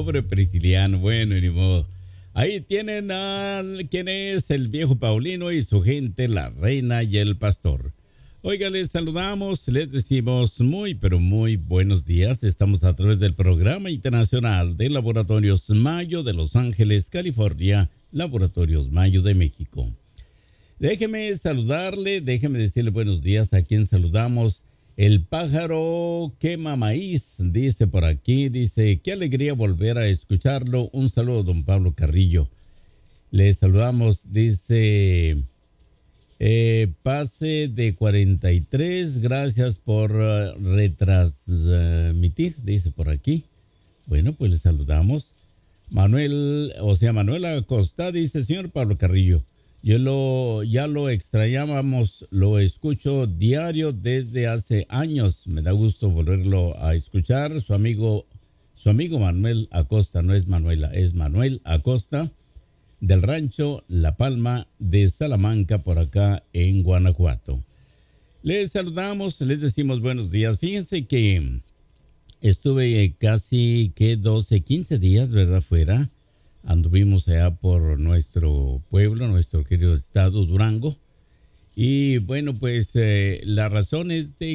Pobre Prisciliano, bueno, ni modo. Ahí tienen a quien es el viejo Paulino y su gente, la reina y el pastor. Oiga, les saludamos, les decimos muy, pero muy buenos días. Estamos a través del Programa Internacional de Laboratorios Mayo de Los Ángeles, California, Laboratorios Mayo de México. Déjeme saludarle, déjeme decirle buenos días a quien saludamos. El pájaro quema maíz, dice por aquí, dice, qué alegría volver a escucharlo. Un saludo, don Pablo Carrillo. Le saludamos, dice, pase de 43, gracias por retransmitir, dice por aquí. Bueno, pues le saludamos. Manuel Acosta, dice, señor Pablo Carrillo. Ya lo extrañábamos, lo escucho diario desde hace años. Me da gusto volverlo a escuchar. Su amigo Manuel Acosta, no es Manuela, es Manuel Acosta, del rancho La Palma de Salamanca, por acá en Guanajuato. Les saludamos, les decimos buenos días. Fíjense que estuve casi 15 días, ¿verdad? Fuera. Anduvimos allá por nuestro pueblo, nuestro querido estado Durango. Y bueno, pues la razón es de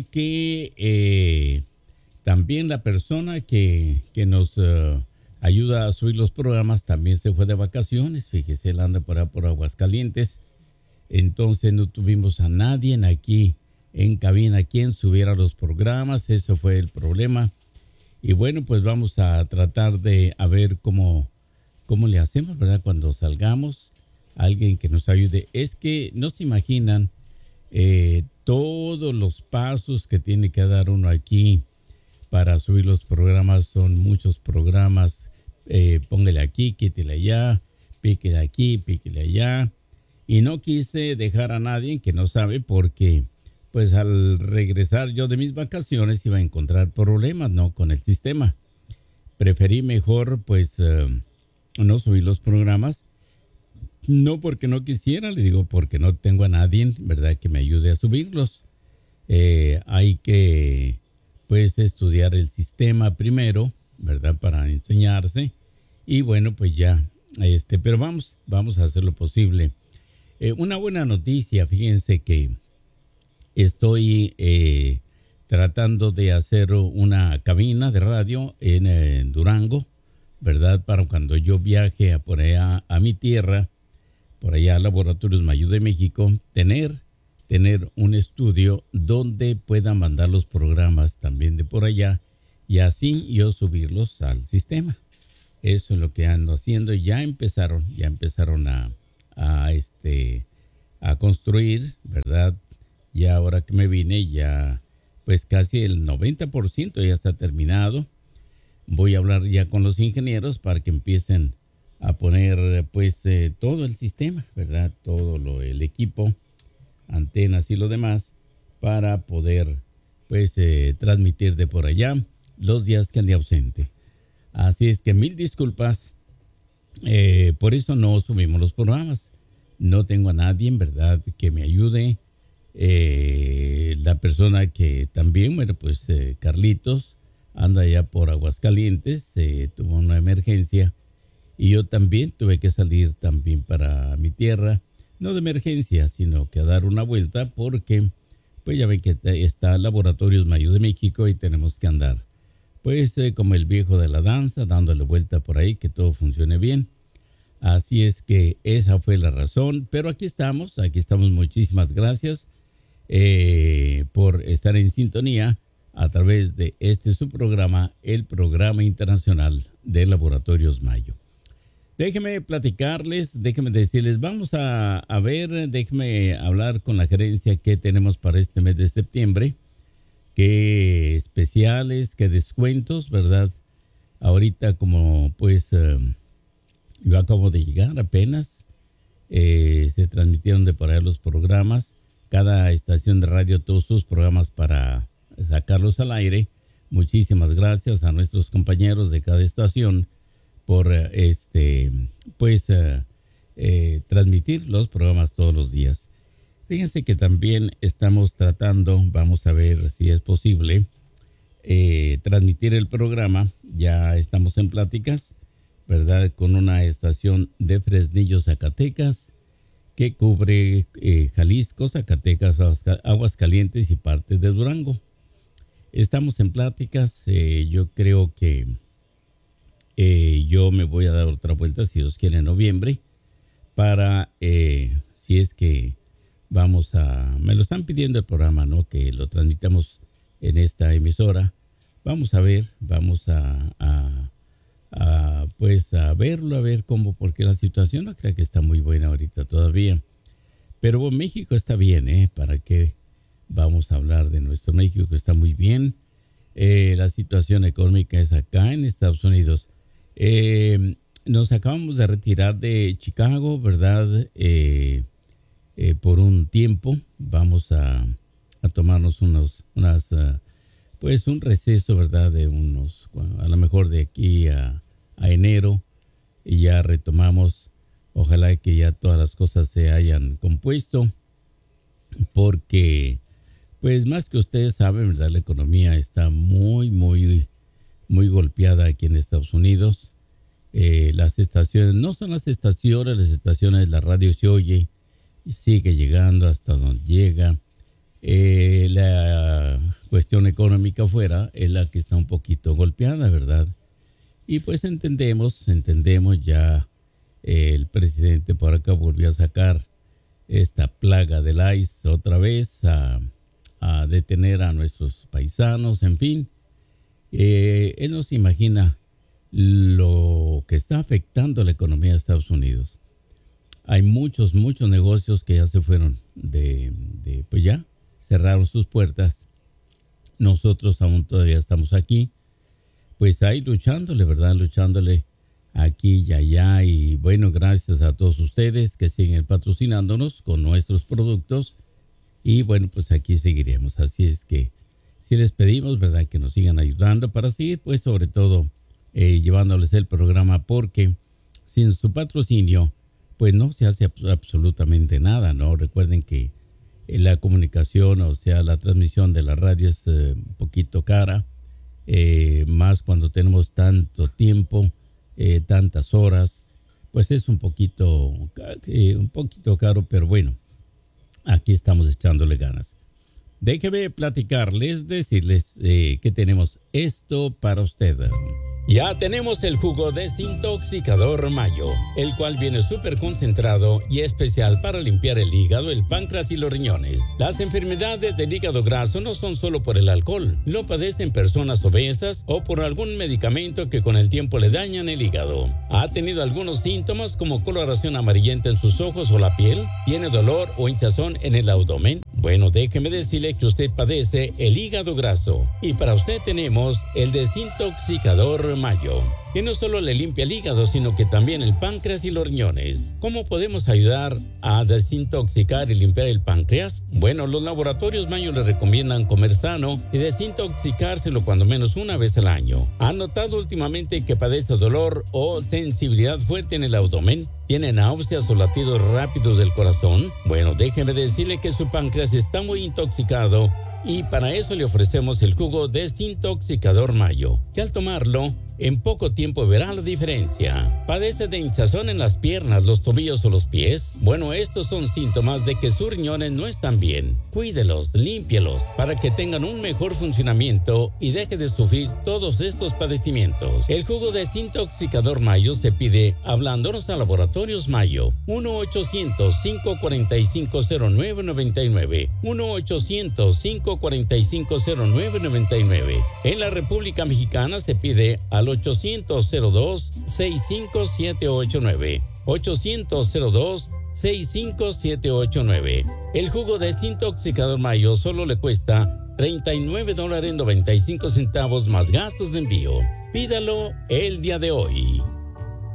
que también la persona que nos ayuda a subir los programas también se fue de vacaciones. Fíjese, él anda por Aguascalientes. Entonces no tuvimos a nadie aquí en cabina quien subiera los programas. Eso fue el problema. Y bueno, pues vamos a tratar de a ver cómo le hacemos, ¿verdad? Cuando salgamos, alguien que nos ayude. Es que no se imaginan todos los pasos que tiene que dar uno aquí para subir los programas. Son muchos programas. Póngale aquí, quítele allá, píquele aquí, píquele allá. Y no quise dejar a nadie que no sabe, porque pues al regresar yo de mis vacaciones iba a encontrar problemas, ¿no? Con el sistema. Preferí mejor pues no subir los programas, no porque no quisiera, le digo porque no tengo a nadie, ¿verdad?, que me ayude a subirlos. Hay que, pues, estudiar el sistema primero, ¿verdad?, para enseñarse. Y bueno, pues ya, pero vamos a hacer lo posible. Una buena noticia, fíjense que estoy tratando de hacer una cabina de radio en Durango, ¿verdad? Para cuando yo viaje por allá a mi tierra, por allá a Laboratorios Mayo de México, tener un estudio donde pueda mandar los programas también de por allá y así yo subirlos al sistema. Eso es lo que ando haciendo. Ya empezaron a construir, ¿verdad? Ya ahora que me vine, ya pues casi el 90% ya está terminado. Voy a hablar ya con los ingenieros para que empiecen a poner pues todo el sistema, ¿verdad? Todo el equipo, antenas y lo demás, para poder pues transmitir de por allá los días que ande ausente. Así es que mil disculpas, por eso no subimos los programas. No tengo a nadie, en verdad, que me ayude. La persona que también, bueno, pues Carlitos, anda ya por Aguascalientes, tuvo una emergencia y yo también tuve que salir también para mi tierra, no de emergencia, sino que a dar una vuelta porque, pues ya ven que está Laboratorios Mayo de México y tenemos que andar, pues como el viejo de la danza, dándole vuelta por ahí, que todo funcione bien. Así es que esa fue la razón, pero aquí estamos, muchísimas gracias por estar en sintonía a través de su programa, el Programa Internacional de Laboratorios Mayo. Déjenme platicarles, déjenme decirles, vamos a ver, déjenme hablar con la gerencia que tenemos para este mes de septiembre, qué especiales, qué descuentos, ¿verdad? Ahorita como pues yo acabo de llegar apenas, se transmitieron de por allá los programas, cada estación de radio todos sus programas para sacarlos al aire. Muchísimas gracias a nuestros compañeros de cada estación por transmitir los programas todos los días. Fíjense que también estamos tratando, vamos a ver si es posible, transmitir el programa. Ya estamos en pláticas ¿verdad? Con una estación de Fresnillo, Zacatecas, que cubre Jalisco, Zacatecas, Aguascalientes y partes de Durango. Estamos en pláticas. Yo creo que yo me voy a dar otra vuelta, si Dios quiere, en noviembre, para, si es que me lo están pidiendo el programa, ¿no? Que lo transmitamos en esta emisora. Vamos a ver, pues a verlo, a ver cómo, porque la situación no creo que está muy buena ahorita todavía. Pero México está bien, ¿Para qué vamos a hablar de nuestro México? Que está muy bien. La situación económica es acá en Estados Unidos. Nos acabamos de retirar de Chicago, ¿verdad? Por un tiempo. Vamos a tomarnos pues un receso, ¿verdad? De a lo mejor de aquí a enero, y ya retomamos. Ojalá que ya todas las cosas se hayan compuesto, porque, pues más que ustedes saben, ¿verdad? La economía está muy, muy, muy golpeada aquí en Estados Unidos. Las estaciones, no son las estaciones, la radio se oye, y sigue llegando hasta donde llega. La cuestión económica afuera es la que está un poquito golpeada, ¿verdad? Y pues entendemos ya. El presidente por acá volvió a sacar esta plaga del ICE otra vez, a detener a nuestros paisanos, en fin. Él no se imagina lo que está afectando a la economía de Estados Unidos. Hay muchos negocios que ya se fueron pues ya cerraron sus puertas. Nosotros aún todavía estamos aquí, pues ahí luchándole, ¿verdad? Luchándole aquí y allá. Y bueno, gracias a todos ustedes que siguen patrocinándonos con nuestros productos. Y bueno, pues aquí seguiremos. Así es que sí les pedimos, ¿verdad?, que nos sigan ayudando para seguir, pues sobre todo llevándoles el programa, porque sin su patrocinio, pues no se hace absolutamente nada, ¿no? Recuerden que la comunicación, o sea, la transmisión de la radio es un poquito cara, más cuando tenemos tanto tiempo, tantas horas, pues es un poquito caro, pero bueno, aquí estamos echándole ganas. Déjeme platicarles, decirles que tenemos esto para usted. Ya tenemos el jugo desintoxicador Mayo, el cual viene súper concentrado y especial para limpiar el hígado, el páncreas y los riñones. Las enfermedades del hígado graso no son solo por el alcohol, lo padecen personas obesas o por algún medicamento que con el tiempo le dañan el hígado. ¿Ha tenido algunos síntomas como coloración amarillenta en sus ojos o la piel? ¿Tiene dolor o hinchazón en el abdomen? Bueno, déjeme decirle que usted padece el hígado graso, y para usted tenemos el desintoxicador Mayo, que no solo le limpia el hígado, sino que también el páncreas y los riñones. ¿Cómo podemos ayudar a desintoxicar y limpiar el páncreas? Bueno, los laboratorios Mayo le recomiendan comer sano y desintoxicárselo cuando menos una vez al año. ¿Han notado últimamente que padece dolor o sensibilidad fuerte en el abdomen? ¿Tiene náuseas o latidos rápidos del corazón? Bueno, déjeme decirle que su páncreas está muy intoxicado, y para eso le ofrecemos el jugo desintoxicador Mayo, que al tomarlo en poco tiempo verá la diferencia. ¿Padece de hinchazón en las piernas, los tobillos o los pies? Bueno, estos son síntomas de que sus riñones no están bien. Cuídelos, límpielos, para que tengan un mejor funcionamiento y deje de sufrir todos estos padecimientos. El jugo desintoxicador Mayo se pide hablándonos a Laboratorios Mayo. 1-800-545-0999. 1-800-545-0999. En la República Mexicana se pide al 800-02-65789. 800-02-65789. El jugo desintoxicador Mayo solo le cuesta $39.95 más gastos de envío. Pídalo el día de hoy.